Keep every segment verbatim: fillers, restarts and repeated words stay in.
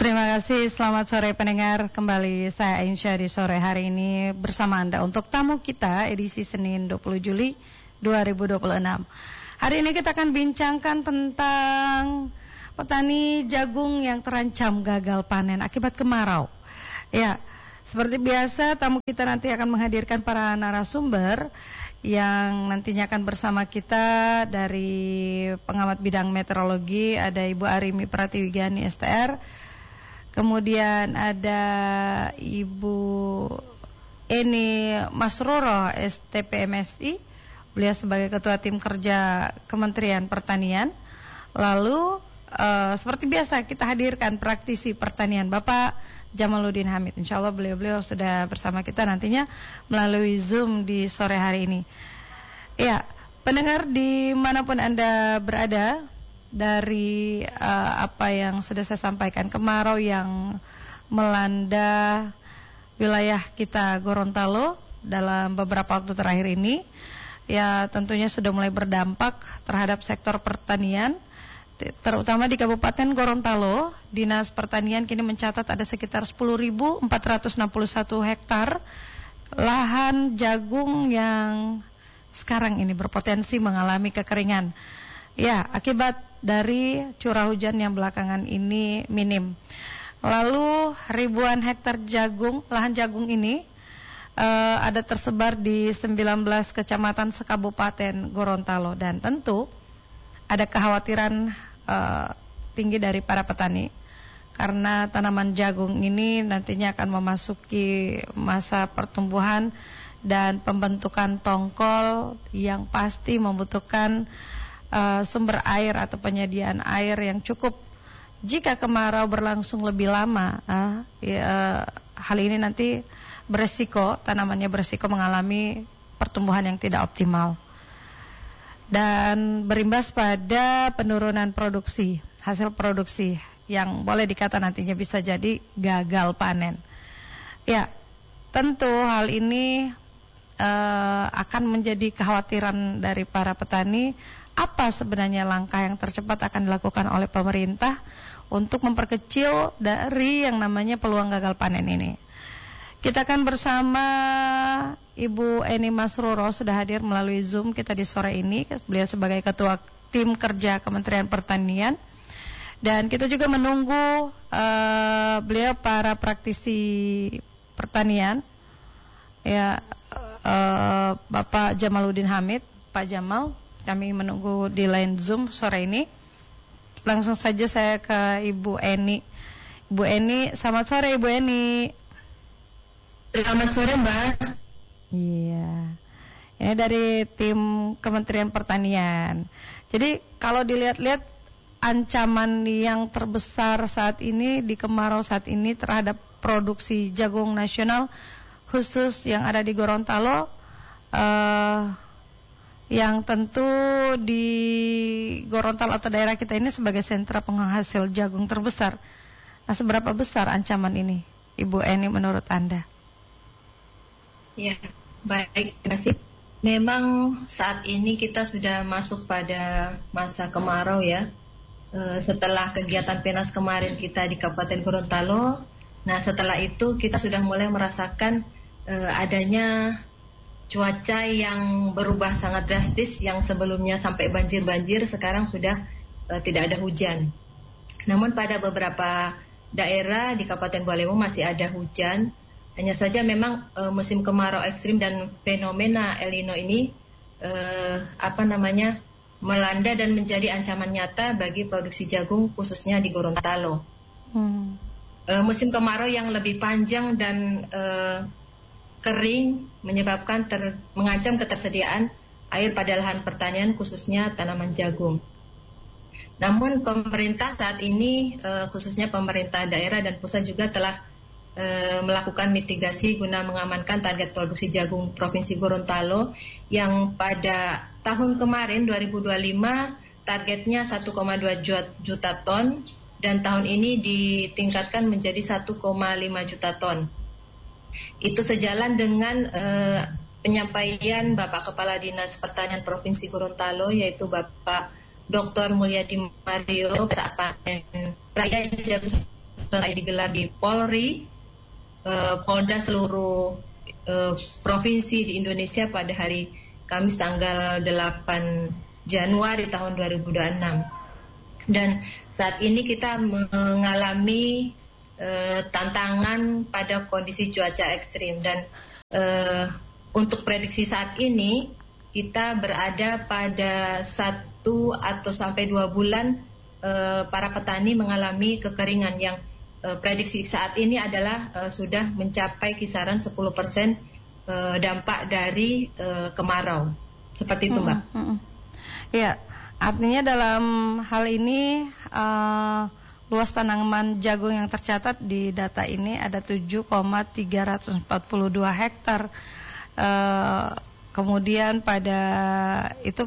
Terima kasih, selamat sore pendengar. Kembali saya Ainsya di sore hari ini bersama Anda untuk tamu kita edisi Senin dua puluh Juli dua ribu dua puluh enam. Hari ini kita akan bincangkan tentang petani jagung yang terancam gagal panen akibat kemarau. Ya, seperti biasa tamu kita nanti akan menghadirkan para narasumber yang nantinya akan bersama kita dari pengamat bidang meteorologi, ada Ibu Arimi Pratiwigani S T R. Kemudian ada Ibu Eni Masruro S T P M S I, beliau sebagai Ketua Tim Kerja Kementerian Pertanian. Lalu uh, seperti biasa kita hadirkan praktisi pertanian Bapak Jamaluddin Hamid. Insya Allah beliau-beliau sudah bersama kita nantinya melalui Zoom di sore hari ini. Ya, pendengar dimanapun Anda berada, dari uh, apa yang sudah saya sampaikan, kemarau yang melanda wilayah kita Gorontalo dalam beberapa waktu terakhir ini, ya tentunya sudah mulai berdampak terhadap sektor pertanian, terutama di Kabupaten Gorontalo. Dinas Pertanian kini mencatat ada sekitar sepuluh ribu empat ratus enam puluh satu hektar lahan jagung yang sekarang ini berpotensi mengalami kekeringan. Ya, akibat dari curah hujan yang belakangan ini minim. Lalu ribuan hektar jagung, lahan jagung ini uh, ada tersebar di sembilan belas kecamatan sekabupaten Gorontalo, dan tentu ada kekhawatiran uh, tinggi dari para petani karena tanaman jagung ini nantinya akan memasuki masa pertumbuhan dan pembentukan tongkol yang pasti membutuhkan Uh, sumber air atau penyediaan air yang cukup. Jika kemarau berlangsung lebih lama, uh, ya, uh, hal ini nanti beresiko, tanamannya beresiko mengalami pertumbuhan yang tidak optimal dan berimbas pada penurunan produksi, hasil produksi yang boleh dikata nantinya bisa jadi gagal panen. Ya, tentu hal ini uh, akan menjadi kekhawatiran dari para petani. Apa sebenarnya langkah yang tercepat akan dilakukan oleh pemerintah untuk memperkecil dari yang namanya peluang gagal panen ini? Kita akan bersama Ibu Eni Masruro, sudah hadir melalui Zoom kita di sore ini. Beliau sebagai Ketua Tim Kerja Kementerian Pertanian. Dan kita juga menunggu uh, beliau para praktisi pertanian, ya, uh, Bapak Jamaluddin Hamid. Pak Jamal, kami menunggu di line Zoom sore ini. Langsung saja saya ke Ibu Eni. Ibu Eni, selamat sore Ibu Eni. Selamat sore Mbak. Iya. Ini dari tim Kementerian Pertanian. Jadi kalau dilihat-lihat ancaman yang terbesar saat ini di kemarau saat ini terhadap produksi jagung nasional khusus yang ada di Gorontalo, uh, yang tentu di Gorontalo atau daerah kita ini sebagai sentra penghasil jagung terbesar. Nah, seberapa besar ancaman ini, Ibu Eni, menurut Anda? Ya, baik, terima kasih. Memang saat ini kita sudah masuk pada masa kemarau ya. E, setelah kegiatan PENAS kemarin kita di Kabupaten Gorontalo, nah setelah itu kita sudah mulai merasakan e, adanya cuaca yang berubah sangat drastis, yang sebelumnya sampai banjir-banjir, sekarang sudah e, tidak ada hujan. Namun pada beberapa daerah di Kabupaten Bawalemo masih ada hujan. Hanya saja memang e, musim kemarau ekstrim dan fenomena El Nino ini e, apa namanya melanda dan menjadi ancaman nyata bagi produksi jagung khususnya di Gorontalo. Hmm. E, musim kemarau yang lebih panjang dan e, kering menyebabkan ter, mengancam ketersediaan air pada lahan pertanian khususnya tanaman jagung. Namun pemerintah saat ini eh, khususnya pemerintah daerah dan pusat juga telah eh, melakukan mitigasi guna mengamankan target produksi jagung Provinsi Gorontalo yang pada tahun kemarin dua ribu dua puluh lima targetnya satu koma dua juta ton dan tahun ini ditingkatkan menjadi satu koma lima juta ton. Itu sejalan dengan uh, penyampaian Bapak Kepala Dinas Pertanian Provinsi Gorontalo, yaitu Bapak Doktor Mulyadi Mario saat panen raya jagung nasional digelar di Polri, uh, Polda seluruh uh, provinsi di Indonesia pada hari Kamis tanggal delapan Januari tahun dua ribu dua puluh enam. Dan saat ini kita mengalami uh, tantangan pada kondisi cuaca ekstrim, dan uh, untuk prediksi saat ini kita berada pada satu atau sampai dua bulan eh, para petani mengalami kekeringan yang eh, prediksi saat ini adalah eh, sudah mencapai kisaran sepuluh persen eh, dampak dari eh, kemarau. Seperti itu, Mbak. Hmm, hmm, hmm. Ya, artinya dalam hal ini uh, luas tanaman jagung yang tercatat di data ini ada tujuh koma tiga empat dua hektar. Uh, kemudian pada itu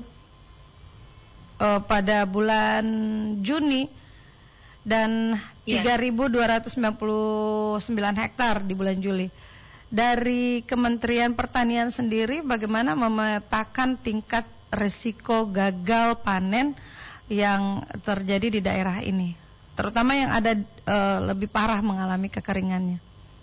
uh, pada bulan Juni dan tiga ribu dua ratus sembilan puluh sembilan hektar di bulan Juli. Dari Kementerian Pertanian sendiri bagaimana memetakan tingkat risiko gagal panen yang terjadi di daerah ini, terutama yang ada uh, lebih parah mengalami kekeringannya?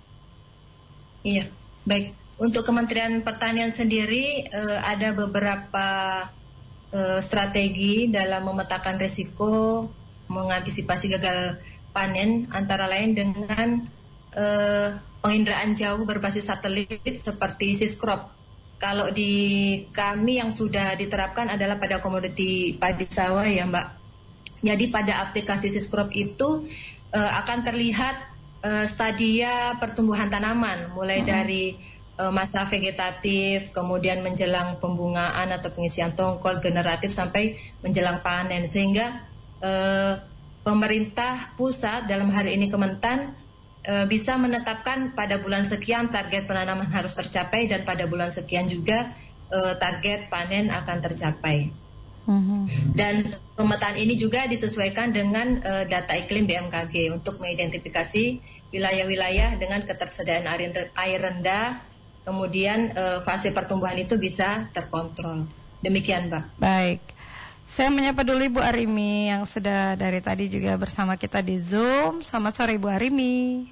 Iya, baik. Untuk Kementerian Pertanian sendiri eh, ada beberapa eh, strategi dalam memetakan risiko mengantisipasi gagal panen, antara lain dengan eh, penginderaan jauh berbasis satelit seperti Syscrop. Kalau di kami yang sudah diterapkan adalah pada komoditi padi sawah ya, Mbak. Jadi pada aplikasi Syscrop itu eh, akan terlihat eh, stadia pertumbuhan tanaman mulai hmm. dari masa vegetatif, kemudian menjelang pembungaan atau pengisian tongkol, generatif sampai menjelang panen, sehingga eh, pemerintah pusat dalam hal ini Kementan eh, bisa menetapkan pada bulan sekian target penanaman harus tercapai dan pada bulan sekian juga eh, target panen akan tercapai. Mm-hmm. Dan pemetaan ini juga disesuaikan dengan eh, data iklim B M K G untuk mengidentifikasi wilayah-wilayah dengan ketersediaan air rendah. Kemudian uh, fase pertumbuhan itu bisa terkontrol. Demikian, Mbak. Baik. Saya menyapa dulu Ibu Arimi yang sudah dari tadi juga bersama kita di Zoom. Selamat sore Ibu Arimi.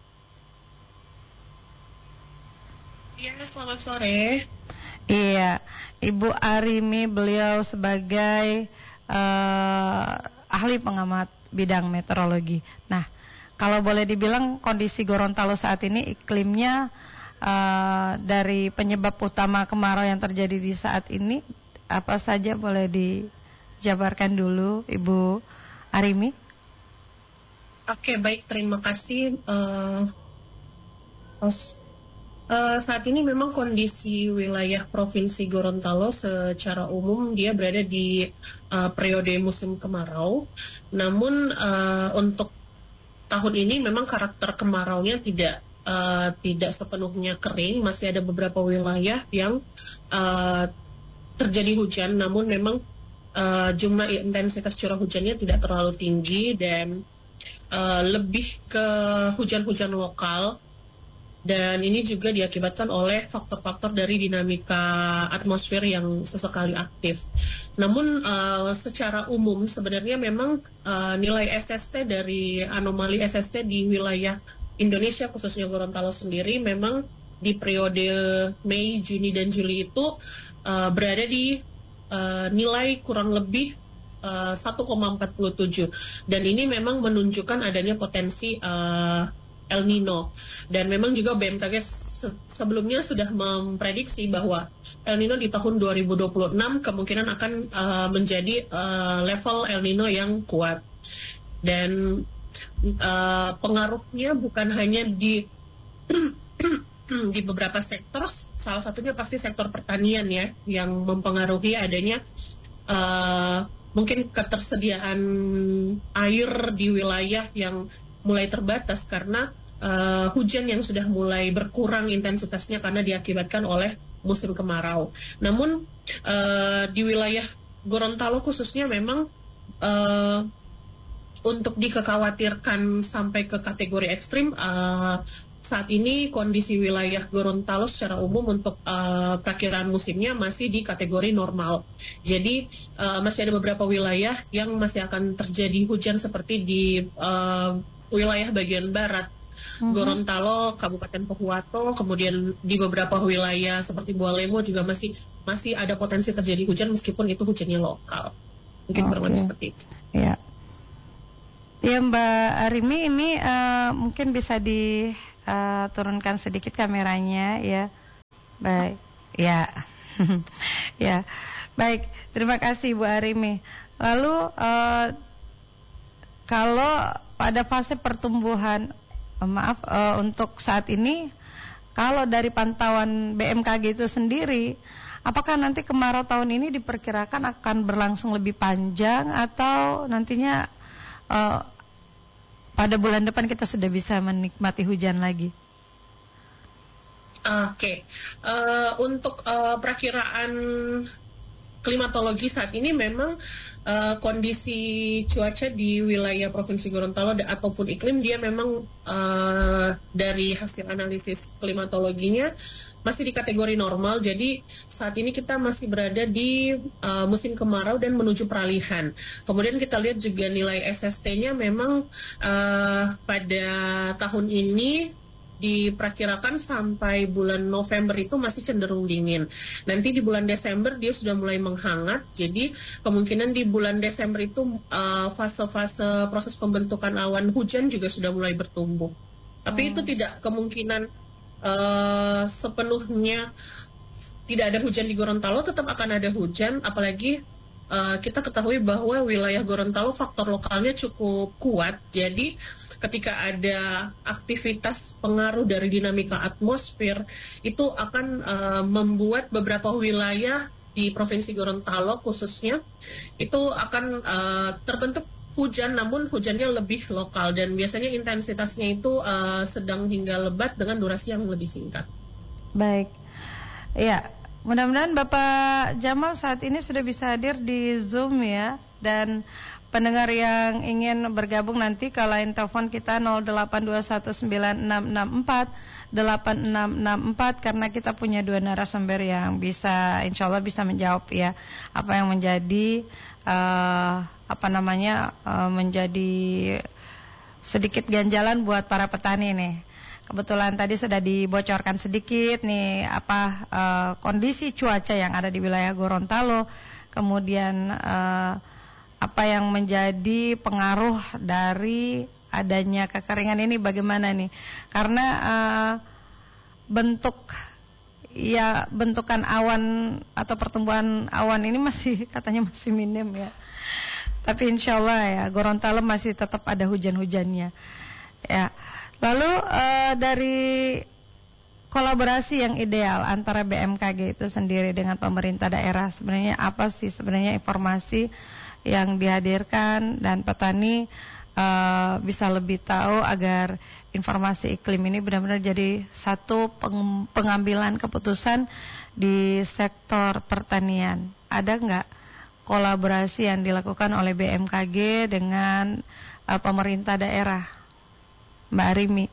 Iya, selamat sore. Iya, Ibu Arimi beliau sebagai uh, ahli pengamat bidang meteorologi. Nah, kalau boleh dibilang kondisi Gorontalo saat ini iklimnya Uh, dari penyebab utama kemarau yang terjadi di saat ini apa saja, boleh dijabarkan dulu Ibu Arimi? Oke, baik, terima kasih. Uh, uh, saat ini memang kondisi wilayah Provinsi Gorontalo secara umum dia berada di uh, periode musim kemarau. Namun uh, untuk tahun ini memang karakter kemaraunya tidak Uh, tidak sepenuhnya kering, masih ada beberapa wilayah yang uh, terjadi hujan, namun memang uh, jumlah intensitas curah hujannya tidak terlalu tinggi dan uh, lebih ke hujan-hujan lokal, dan ini juga diakibatkan oleh faktor-faktor dari dinamika atmosfer yang sesekali aktif. Namun uh, secara umum sebenarnya memang uh, nilai S S T dari anomali S S T di wilayah Indonesia khususnya Gorontalo sendiri memang di periode Mei, Juni dan Juli itu uh, berada di uh, nilai kurang lebih uh, satu koma empat tujuh, dan ini memang menunjukkan adanya potensi uh, El Nino, dan memang juga B M K G se- sebelumnya sudah memprediksi bahwa El Nino di tahun dua ribu dua puluh enam kemungkinan akan uh, menjadi uh, level El Nino yang kuat, dan Uh, pengaruhnya bukan hanya di di beberapa sektor, salah satunya pasti sektor pertanian ya, yang mempengaruhi adanya uh, mungkin ketersediaan air di wilayah yang mulai terbatas karena uh, hujan yang sudah mulai berkurang intensitasnya karena diakibatkan oleh musim kemarau. Namun uh, di wilayah Gorontalo khususnya memang uh, untuk dikekhawatirkan sampai ke kategori ekstrim, uh, saat ini kondisi wilayah Gorontalo secara umum untuk uh, perakiraan musimnya masih di kategori normal. Jadi uh, masih ada beberapa wilayah yang masih akan terjadi hujan seperti di uh, wilayah bagian barat, mm-hmm. Gorontalo, Kabupaten Pohuwato, kemudian di beberapa wilayah seperti Bualemo juga masih masih ada potensi terjadi hujan meskipun itu hujannya lokal. Mungkin kurang lebih seperti itu. Ya. Ya Mbak Arimi, ini uh, mungkin bisa diturunkan uh, sedikit kameranya ya. Baik. Ya. Ya. Baik, terima kasih Bu Arimi. Lalu uh, kalau pada fase pertumbuhan, uh, maaf uh, untuk saat ini, kalau dari pantauan B M K G itu sendiri, apakah nanti kemarau tahun ini diperkirakan akan berlangsung lebih panjang atau nantinya uh, pada bulan depan kita sudah bisa menikmati hujan lagi? Oke, okay. uh, untuk uh, perakiraan klimatologi saat ini memang uh, kondisi cuaca di wilayah Provinsi Gorontalo da- ataupun iklim dia memang uh, dari hasil analisis klimatologinya masih di kategori normal. Jadi saat ini kita masih berada di uh, musim kemarau dan menuju peralihan. Kemudian kita lihat juga nilai S S T-nya memang uh, pada tahun ini diperkirakan sampai bulan November itu masih cenderung dingin. Nanti di bulan Desember dia sudah mulai menghangat. Jadi kemungkinan di bulan Desember itu uh, fase-fase proses pembentukan awan hujan juga sudah mulai bertumbuh. Tapi hmm. itu tidak kemungkinan uh, sepenuhnya tidak ada hujan di Gorontalo, tetap akan ada hujan. Apalagi uh, kita ketahui bahwa wilayah Gorontalo faktor lokalnya cukup kuat. Jadi ketika ada aktivitas pengaruh dari dinamika atmosfer, itu akan uh, membuat beberapa wilayah di Provinsi Gorontalo khususnya itu akan uh, terbentuk hujan, namun hujannya lebih lokal dan biasanya intensitasnya itu uh, sedang hingga lebat dengan durasi yang lebih singkat. Baik, ya mudah-mudahan Bapak Jamal saat ini sudah bisa hadir di Zoom ya, dan pendengar yang ingin bergabung nanti ke line telepon kita nol delapan dua satu sembilan enam enam empat delapan enam enam empat karena kita punya dua narasumber yang bisa insya Allah bisa menjawab ya apa yang menjadi uh, apa namanya uh, menjadi sedikit ganjalan buat para petani nih. Kebetulan tadi sudah dibocorkan sedikit nih apa uh, kondisi cuaca yang ada di wilayah Gorontalo, kemudian uh, apa yang menjadi pengaruh dari adanya kekeringan ini bagaimana nih? Karena uh, bentuk ya bentukan awan atau pertumbuhan awan ini masih katanya masih minim ya. Tapi insya Allah ya Gorontalo masih tetap ada hujan-hujannya. Ya. Lalu uh, dari kolaborasi yang ideal antara B M K G itu sendiri dengan pemerintah daerah sebenarnya apa sih sebenarnya informasi yang dihadirkan dan petani uh, bisa lebih tahu agar informasi iklim ini benar-benar jadi satu peng- pengambilan keputusan di sektor pertanian. Ada nggak kolaborasi yang dilakukan oleh B M K G dengan uh, pemerintah daerah, Mbak Arimi?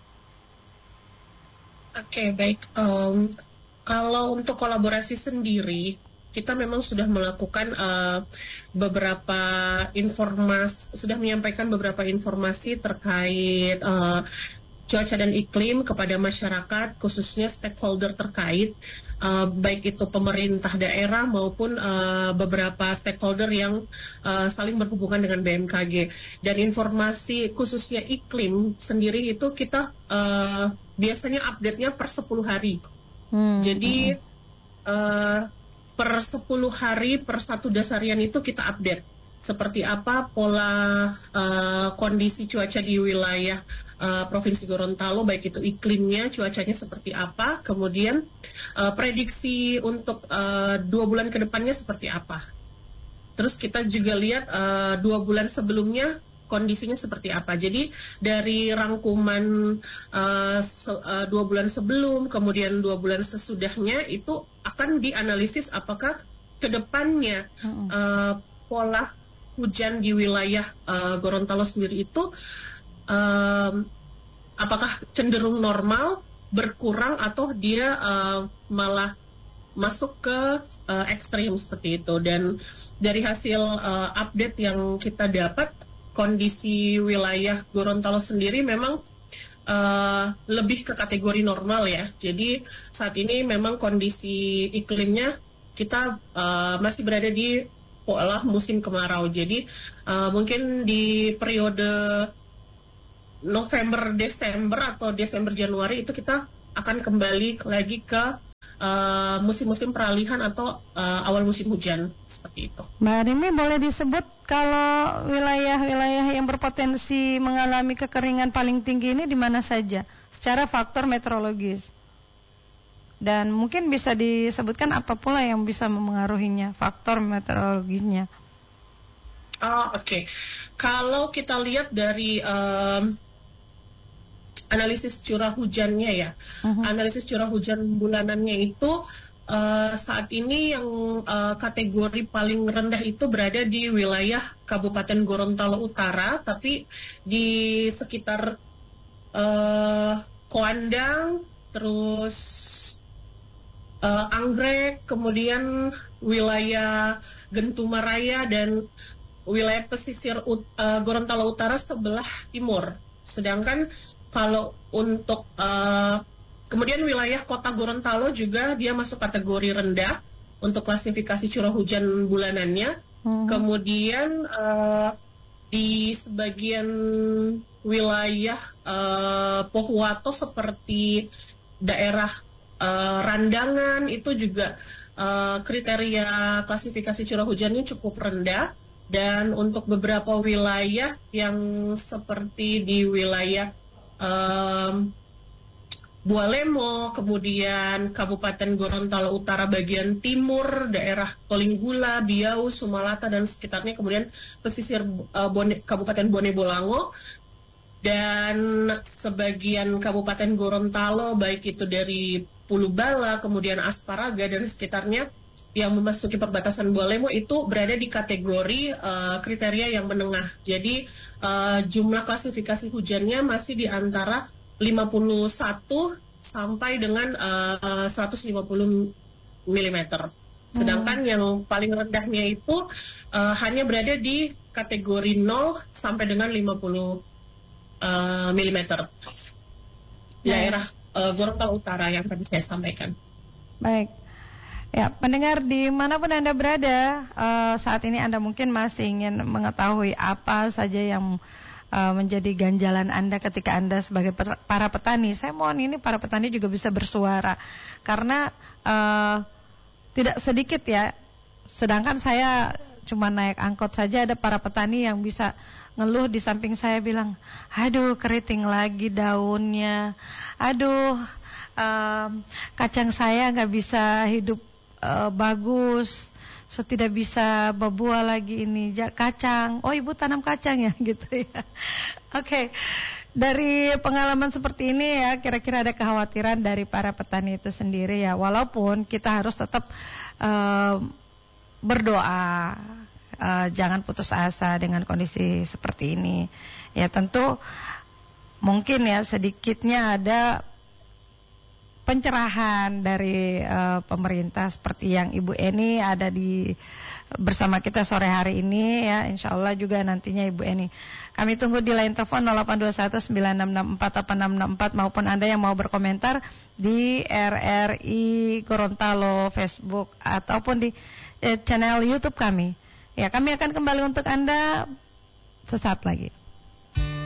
Oke, okay, baik. Um, kalau untuk kolaborasi sendiri, kita memang sudah melakukan uh, beberapa informasi, sudah menyampaikan beberapa informasi terkait uh, cuaca dan iklim kepada masyarakat, khususnya stakeholder terkait, uh, baik itu pemerintah daerah maupun uh, beberapa stakeholder yang uh, saling berhubungan dengan B M K G. Dan informasi khususnya iklim sendiri itu kita uh, biasanya update-nya per sepuluh hari. Hmm. Jadi uh, per sepuluh hari, per satu dasarian itu kita update seperti apa pola uh, kondisi cuaca di wilayah uh, Provinsi Gorontalo, baik itu iklimnya, cuacanya seperti apa, kemudian uh, prediksi untuk uh, dua bulan ke depannya seperti apa. Terus kita juga lihat uh, dua bulan sebelumnya kondisinya seperti apa. Jadi dari rangkuman uh, se- uh, dua bulan sebelum, kemudian dua bulan sesudahnya itu akan dianalisis apakah kedepannya uh, pola hujan di wilayah uh, Gorontalo sendiri itu um, apakah cenderung normal, berkurang, atau dia uh, malah masuk ke uh, ekstrim seperti itu. Dan dari hasil uh, update yang kita dapat, kondisi wilayah Gorontalo sendiri memang uh, lebih ke kategori normal ya. Jadi saat ini memang kondisi iklimnya kita uh, masih berada di pola musim kemarau. Jadi uh, mungkin di periode November, Desember atau Desember, Januari itu kita akan kembali lagi ke uh, musim-musim peralihan atau uh, awal musim hujan seperti itu. Mbak Rimi, boleh disebut kalau wilayah-wilayah yang berpotensi mengalami kekeringan paling tinggi ini di mana saja secara faktor meteorologis? Dan mungkin bisa disebutkan apa pula yang bisa memengaruhinya, faktor meteorologisnya. Oh, oke. Okay. Kalau kita lihat dari um, analisis curah hujannya ya, uh-huh. analisis curah hujan bulanannya itu uh, saat ini yang uh, kategori paling rendah itu berada di wilayah Kabupaten Gorontalo Utara, tapi di sekitar uh, Koandang, terus Uh, Anggrek, kemudian wilayah Gentumaraya dan wilayah pesisir uh, Gorontalo Utara sebelah timur. Sedangkan kalau untuk uh, kemudian wilayah kota Gorontalo juga dia masuk kategori rendah untuk klasifikasi curah hujan bulanannya. Hmm. Kemudian uh, di sebagian wilayah uh, Pohuwato seperti daerah Uh, Randangan itu juga uh, kriteria klasifikasi curah hujannya cukup rendah, dan untuk beberapa wilayah yang seperti di wilayah um, Bualemo, kemudian Kabupaten Gorontalo Utara bagian timur, daerah Tolinggula, Biau, Sumalata dan sekitarnya, kemudian pesisir uh, Bone, Kabupaten Bone Bolango, dan sebagian Kabupaten Gorontalo baik itu dari Pulubala, kemudian Asparaga dan sekitarnya yang memasuki perbatasan Bualemo itu berada di kategori uh, kriteria yang menengah. Jadi uh, jumlah klasifikasi hujannya masih di antara lima puluh satu sampai dengan uh, seratus lima puluh milimeter. Sedangkan hmm. yang paling rendahnya itu uh, hanya berada di kategori nol sampai dengan lima puluh uh, milimeter. Daerah Uh, Gorontalo Utara yang tadi saya sampaikan. Baik, ya pendengar dimanapun Anda berada, uh, saat ini Anda mungkin masih ingin mengetahui apa saja yang uh, menjadi ganjalan Anda ketika Anda sebagai pet- para petani. Saya mohon ini para petani juga bisa bersuara, karena uh, tidak sedikit ya, sedangkan saya cuma naik angkot saja ada para petani yang bisa ngeluh di samping saya bilang, aduh keriting lagi daunnya, aduh um, kacang saya nggak bisa hidup uh, bagus, so tidak bisa berbuah lagi ini kacang, oh ibu tanam kacang ya gitu ya. Oke, okay. Dari pengalaman seperti ini ya, kira-kira ada kekhawatiran dari para petani itu sendiri ya, walaupun kita harus tetap uh, berdoa. Uh, jangan putus asa dengan kondisi seperti ini. Ya tentu mungkin ya sedikitnya ada pencerahan dari uh, pemerintah seperti yang Ibu Eni ada di bersama kita sore hari ini ya. Insya Allah juga nantinya Ibu Eni. Kami tunggu di line telepon nol delapan dua satu sembilan enam enam empat delapan enam enam empat maupun Anda yang mau berkomentar di R R I Gorontalo Facebook ataupun di eh, channel YouTube kami. Ya, kami akan kembali untuk Anda sesaat lagi.